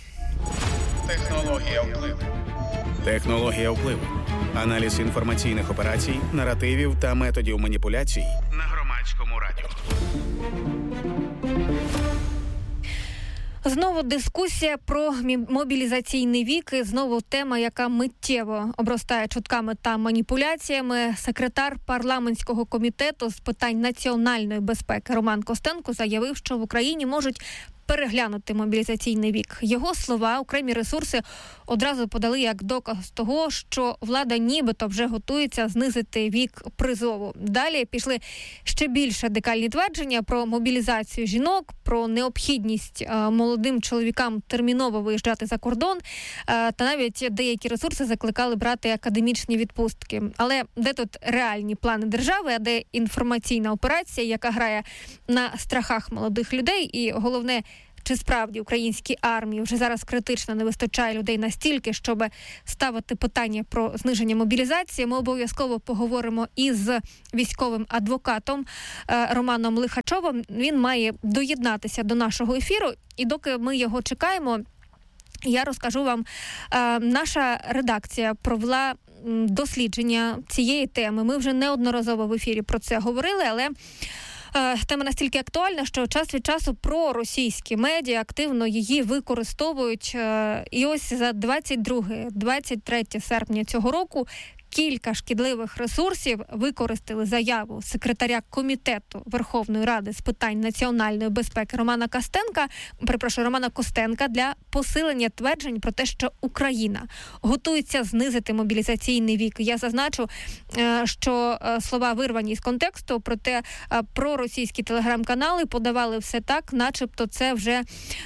Технологія впливу. Технологія впливу. Аналіз інформаційних операцій, наративів та методів маніпуляцій на Громадському радіо. Знову дискусія про мобілізаційний вік і знову тема, яка миттєво обростає чутками та маніпуляціями. Секретар парламентського комітету з питань національної безпеки Роман Костенко заявив, що в Україні можуть переглянути мобілізаційний вік. Його слова окремі ресурси одразу подали як доказ того, що влада нібито вже готується знизити вік призову. Далі пішли ще більш радикальні твердження про мобілізацію жінок, про необхідність молодим чоловікам терміново виїжджати за кордон, та навіть деякі ресурси закликали брати академічні відпустки. Але де тут реальні плани держави, а де інформаційна операція, яка грає на страхах молодих людей? І головне, чи справді українській армії вже зараз критично не вистачає людей настільки, щоб ставити питання про зниження мобілізації? Ми обов'язково поговоримо із військовим адвокатом Романом Лихачовим. Він має доєднатися до нашого ефіру. І доки ми його чекаємо, я розкажу вам, наша редакція провела дослідження цієї теми. Ми вже неодноразово в ефірі про це говорили, але тема настільки актуальна, що час від часу проросійські медіа активно її використовують. І ось за 22-23 серпня цього року кілька шкідливих ресурсів використали заяву секретаря Комітету Верховної Ради з питань національної безпеки Романа Костенка для посилення тверджень про те, що Україна готується знизити мобілізаційний вік. Я зазначу, що слова вирвані з контексту, проте проросійські телеграм-канали подавали все так, начебто це вже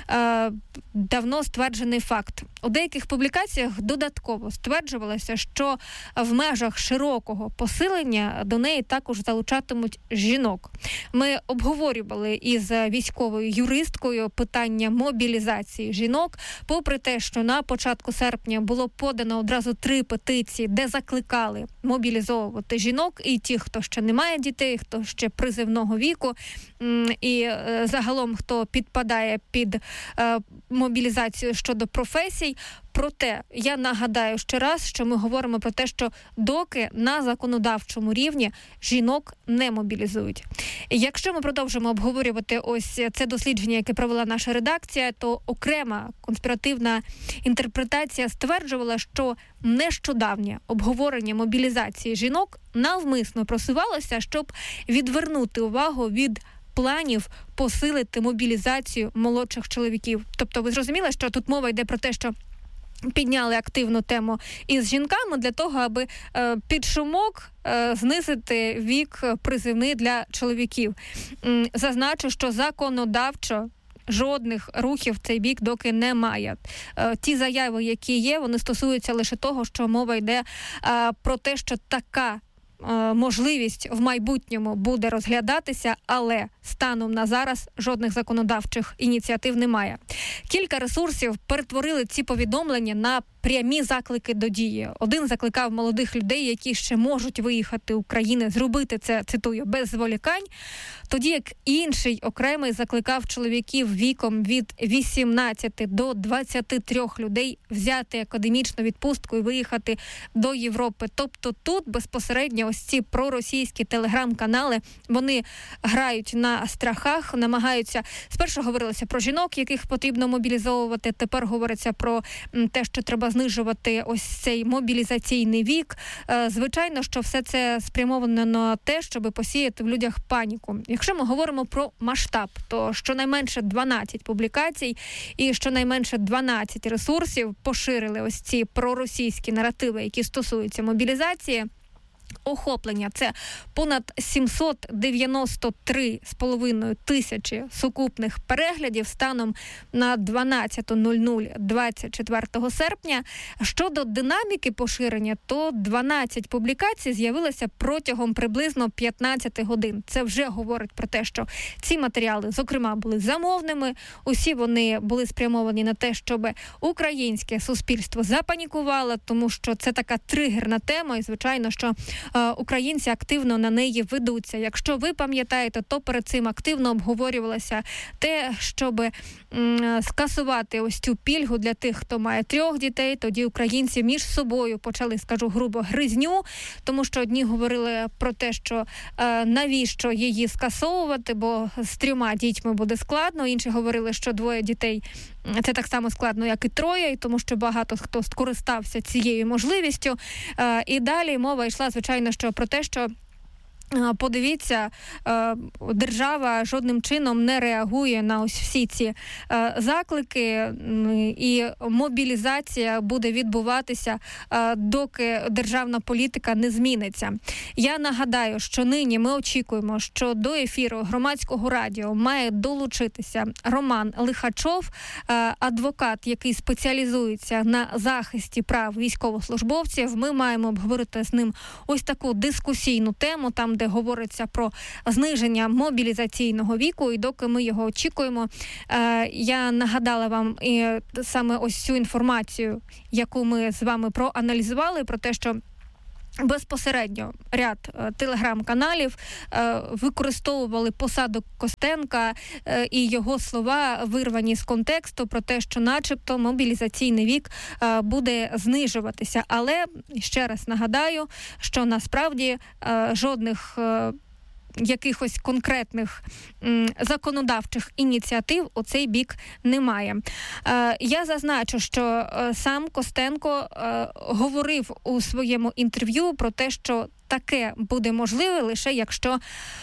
давно стверджений факт. У деяких публікаціях додатково стверджувалося, що в межах широкого посилення до неї також залучатимуть жінок. Ми обговорювали із військовою юристкою питання мобілізації жінок, попри те, що на початку серпня було подано одразу 3 петиції, де закликали мобілізовувати жінок, і ті, хто ще не має дітей, хто ще призивного віку, і загалом, хто підпадає під мобілізацію щодо професій. Проте, я нагадаю ще раз, що ми говоримо про те, що доки на законодавчому рівні жінок не мобілізують. Якщо ми продовжимо обговорювати ось це дослідження, яке провела наша редакція, то окрема конспіративна інтерпретація стверджувала, що нещодавнє обговорення мобілізації жінок навмисно просувалося, щоб відвернути увагу від планів посилити мобілізацію молодших чоловіків. Тобто ви зрозуміли, що тут мова йде про те, що підняли активну тему із жінками для того, аби під шумок знизити вік призивний для чоловіків. Зазначу, що законодавчо жодних рухів в цей бік доки немає. Ті заяви, які є, вони стосуються лише того, що мова йде про те, що така можливість в майбутньому буде розглядатися, але станом на зараз жодних законодавчих ініціатив немає. Кілька ресурсів перетворили ці повідомлення на прямі заклики до дії. Один закликав молодих людей, які ще можуть виїхати з України, зробити це, цитую, без зволікань, тоді як інший окремий закликав чоловіків віком від 18 до 23 людей взяти академічну відпустку і виїхати до Європи. Тобто тут безпосередньо ось ці проросійські телеграм-канали, вони грають на страхах, намагаються... Спершу говорилося про жінок, яких потрібно мобілізовувати, тепер говориться про те, що треба знижувати ось цей мобілізаційний вік. Звичайно, що все це спрямовано на те, щоб посіяти в людях паніку. Якщо ми говоримо про масштаб, то щонайменше 12 публікацій і щонайменше 12 ресурсів поширили ось ці проросійські наративи, які стосуються мобілізації. Охоплення – це понад 793,5 тисячі сукупних переглядів станом на 12:00 24 серпня. Щодо динаміки поширення, то 12 публікацій з'явилися протягом приблизно 15 годин. Це вже говорить про те, що ці матеріали, зокрема, були замовними. Усі вони були спрямовані на те, щоб українське суспільство запанікувало, тому що це така тригерна тема і, звичайно, що українці активно на неї ведуться. Якщо ви пам'ятаєте, то перед цим активно обговорювалося те, щоб скасувати ось цю пільгу для тих, хто має 3 дітей. Тоді українці між собою почали, скажу грубо, гризню, тому що одні говорили про те, що навіщо її скасовувати, бо з 3 дітьми буде складно. Інші говорили, що 2 дітей – це так само складно, як і 3, тому що багато хто скористався цією можливістю. І далі мова йшла, звичайно, що про те, що подивіться, держава жодним чином не реагує на ось всі ці заклики, і мобілізація буде відбуватися, доки державна політика не зміниться. Я нагадаю, що нині ми очікуємо, що до ефіру Громадського радіо має долучитися Роман Лихачов, адвокат, який спеціалізується на захисті прав військовослужбовців. Ми маємо обговорити з ним ось таку дискусійну тему, там, де говориться про зниження мобілізаційного віку, і доки ми його очікуємо, я нагадала вам і саме ось цю інформацію, яку ми з вами проаналізували, про те, що безпосередньо ряд телеграм-каналів використовували посаду Костенка і його слова вирвані з контексту про те, що начебто мобілізаційний вік буде знижуватися. Але, ще раз нагадаю, що насправді жодних якихось конкретних законодавчих ініціатив у цей бік немає. Я зазначу, що сам Костенко говорив у своєму інтерв'ю про те, що таке буде можливе лише якщо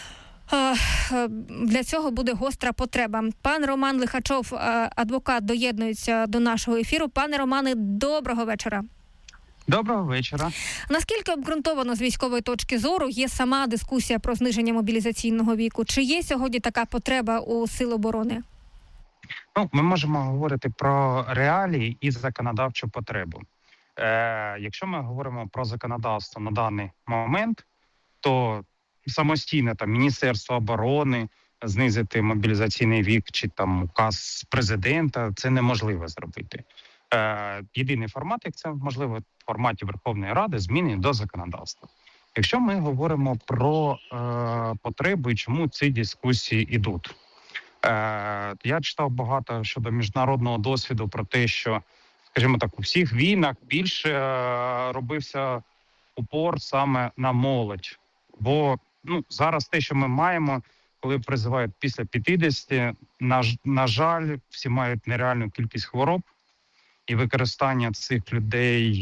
для цього буде гостра потреба. Пан Роман Лихачов, адвокат, доєднується до нашого ефіру. Пане Романе, доброго вечора. Доброго вечора. Наскільки обґрунтовано з військової точки зору є сама дискусія про зниження мобілізаційного віку? Чи є сьогодні така потреба у Сил оборони? Ми можемо говорити про реалії і законодавчу потребу. Якщо ми говоримо про законодавство на даний момент, то самостійно Міністерство оборони знизити мобілізаційний вік чи указ президента – це неможливо зробити. Єдиний формат, як це можливо, в форматі Верховної Ради, зміни до законодавства. Якщо ми говоримо про потребу і чому ці дискусії йдуть. Я читав багато щодо міжнародного досвіду про те, що, скажімо так, у всіх війнах більше робився упор саме на молодь. Бо зараз те, що ми маємо, коли призивають після 50, на жаль, всі мають нереальну кількість хвороб, і використання цих людей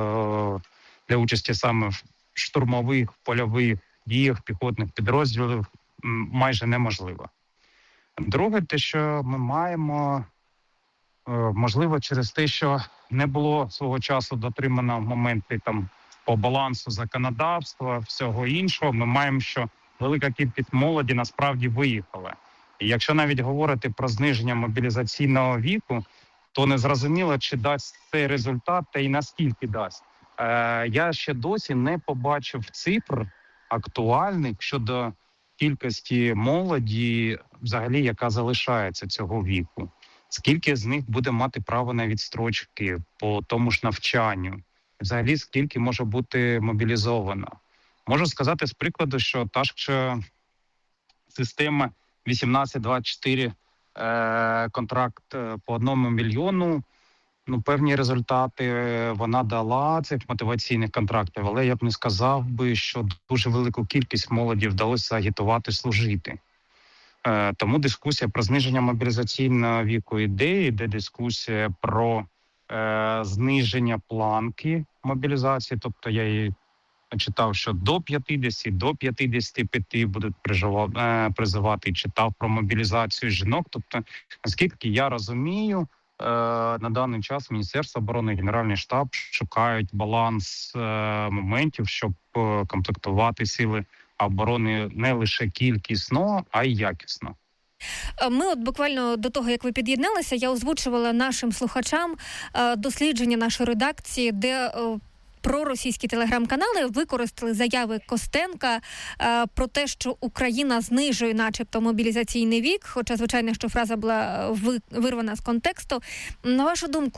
для участі саме в штурмових, польових діях, піхотних підрозділів майже неможливо. Друге, те, що ми маємо, можливо, через те, що не було свого часу дотримано моменти по балансу законодавства, всього іншого, ми маємо, що велика кількість молоді насправді виїхала. І якщо навіть говорити про зниження мобілізаційного віку, то не зрозуміло, чи дасть цей результат та й наскільки дасть. Я ще досі не побачив цифр актуальних щодо кількості молоді, взагалі, яка залишається цього віку. Скільки з них буде мати право на відстрочки по тому ж навчанню? Взагалі, скільки може бути мобілізовано? Можу сказати з прикладу, що та ж система 18-24 контракт по 1 мільйону, певні результати вона дала цих мотиваційних контрактів, але я б не сказав би, що дуже велику кількість молоді вдалося агітувати служити. Тому дискусія про зниження мобілізаційного віку йде дискусія про зниження планки мобілізації, тобто я її читав, що до 50, до 55 будуть призивати, читав про мобілізацію жінок. Тобто, наскільки я розумію, на даний час Міністерство оборони і Генеральний штаб шукають баланс моментів, щоб комплектувати сили оборони не лише кількісно, а й якісно. Ми буквально до того, як ви під'єдналися, я озвучувала нашим слухачам дослідження нашої редакції, де проросійські телеграм-канали використали заяви Костенка про те, що Україна знижує начебто мобілізаційний вік, хоча, звичайно, що фраза була вирвана з контексту. На вашу думку,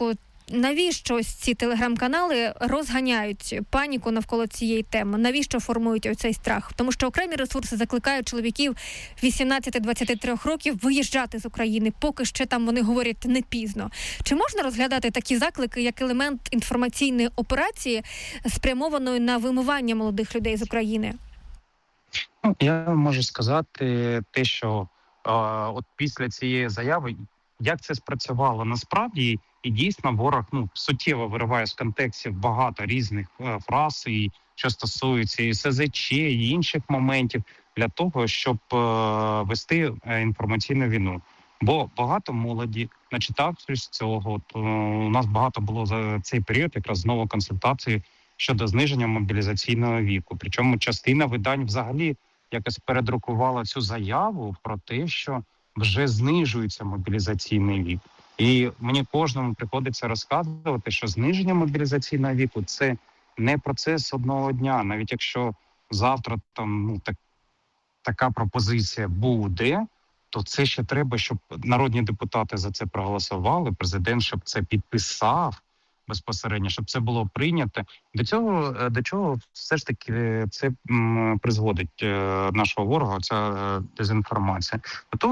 Навіщо ось ці телеграм-канали розганяють паніку навколо цієї теми? Навіщо формують оцей страх? Тому що окремі ресурси закликають чоловіків 18-23 років виїжджати з України, поки ще там вони говорять не пізно. Чи можна розглядати такі заклики як елемент інформаційної операції, спрямованої на вимивання молодих людей з України? Я можу сказати те, що от після цієї заяви, як це спрацювало насправді, і дійсно ворог суттєво вириває з контекстів багато різних фраз, і що стосується і СЗЧ, і інших моментів, для того, щоб вести інформаційну війну. Бо багато молоді, начитавшись цього, у нас багато було за цей період якраз знову консультацій щодо зниження мобілізаційного віку. Причому частина видань взагалі якось передрукувала цю заяву про те, що вже знижується мобілізаційний вік. І мені кожному приходиться розказувати, що зниження мобілізаційного віку – це не процес одного дня. Навіть якщо завтра там така пропозиція буде, то це ще треба, щоб народні депутати за це проголосували, президент, щоб це підписав безпосередньо, щоб це було прийнято. До чого все ж таки це призводить нашого ворога, ця дезінформація?